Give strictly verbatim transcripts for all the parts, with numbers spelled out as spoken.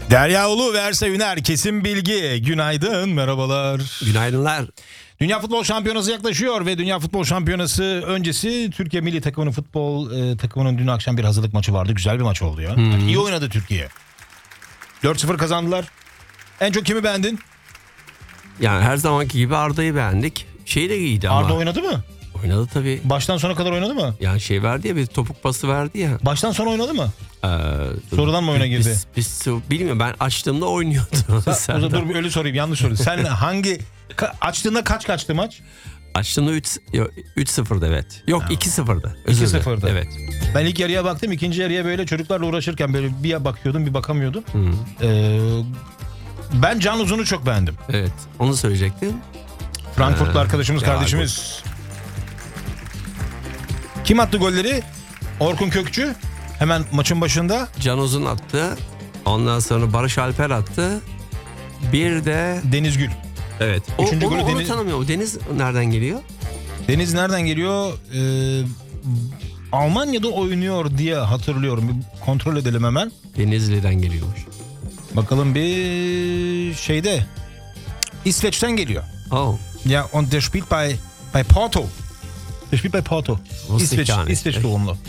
Derya Ulu ve Erse Üner, Kesin Bilgi. Günaydın, merhabalar. Günaydınlar. Dünya Futbol Şampiyonası yaklaşıyor ve Dünya Futbol Şampiyonası öncesi Türkiye Milli Takımı'nın futbol e, takımının dün akşam bir hazırlık maçı vardı. Güzel bir maç oldu ya. Hmm. İyi oynadı Türkiye. dört sıfır kazandılar. En çok kimi beğendin? Yani her zamanki gibi Arda'yı beğendik. Şey de iyiydi ama. Arda oynadı mı? Oynadı tabii. Baştan sona kadar oynadı mı? Yani şey verdi ya, bir topuk pası verdi ya. Baştan sona oynadı mı? Ee, Sonradan mı oyuna girdi? Biz, biz, bilmiyorum, ben açtığımda oynuyordu. Sen, dur, dur öyle sorayım, yanlış sorayım. Sen hangi ka, açtığında kaç kaçtı maç? Açtığımda üç sıfırdı evet. Yok iki sıfırdı. iki sıfırdı. Evet. Ben ilk yarıya baktım. İkinci yarıya böyle çocuklarla uğraşırken böyle bir bakıyordum bir bakamıyordum. Hmm. Ee, ben Can Uzun'u çok beğendim. Evet, onu söyleyecektim. Frankfurtlu Ee, arkadaşımız, kardeşimiz. Kim attı golleri? Orkun Kökçü. Hemen maçın başında. Can Uzun attı. Ondan sonra Barış Alper attı. Bir de Deniz Gül. evet. O, Üçüncü onu, golü onu Deniz... tanımıyorum. Deniz nereden geliyor? Deniz nereden geliyor? Ee, Almanya'da oynuyor diye hatırlıyorum. Bir kontrol edelim hemen. Denizli'den geliyormuş. Bakalım bir şeyde. İsveç'ten geliyor. Oh. Ja, und der spielt bei bei Porto. Der spielt bei Porto. İsveç, İsveç doğumlu.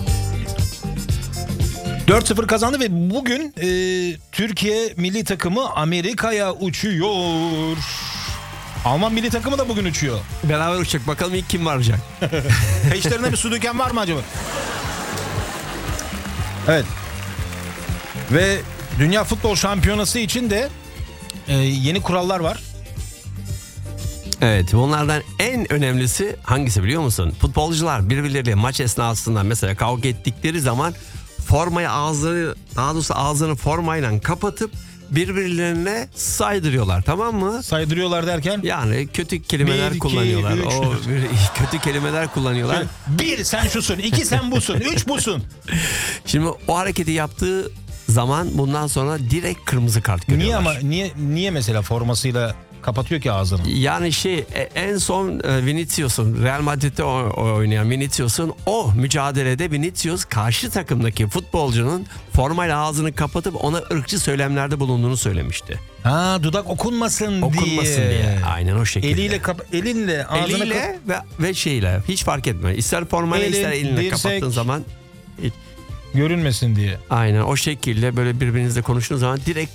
dört sıfır kazandı ve bugün e, Türkiye milli takımı Amerika'ya uçuyor. Alman milli takımı da bugün uçuyor. Beraber uçacak. Bakalım ilk kim varacak? Peşlerine bir su döken var mı acaba? Evet. Ve Dünya Futbol Şampiyonası için de e, yeni kurallar var. Evet, bunlardan en önemlisi hangisi biliyor musun? Futbolcular birbirleriyle maç esnasında mesela kavga ettikleri zaman formayı ağzını, daha doğrusu ağzını formayla kapatıp birbirlerine saydırıyorlar, tamam mı? Saydırıyorlar derken? Yani kötü kelimeler bir, iki, kullanıyorlar. üç, o kötü kelimeler kullanıyorlar. Bir sen şusun, iki sen busun, üç busun. Şimdi o hareketi yaptığı zaman bundan sonra direkt kırmızı kart görüyorlar. Niye ama niye niye mesela formasıyla kapatıyor ki ağzını? Yani şey en son Vinicius'un, Real Madrid'de oynayan Vinicius'un o mücadelede Vinicius karşı takımdaki futbolcunun formayla ağzını kapatıp ona ırkçı söylemlerde bulunduğunu söylemişti. Ha, dudak okunmasın, okunmasın diye. diye. Aynen o şekilde. Eliyle kap- elinle ağzını eliyle ve, ve şeyle hiç fark etmiyor. İster formayla Elin, ister elinle dirsek, kapattığın zaman görünmesin diye. aynen o şekilde böyle birbirinizle konuştuğunuz zaman direkt